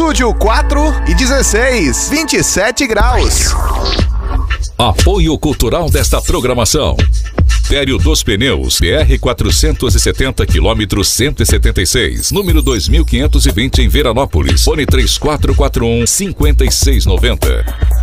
Estúdio 4:16, 27 graus. Apoio cultural desta programação. Império dos Pneus, BR 470 km 176, número 2520 em Veranópolis. Fone 3441 5690.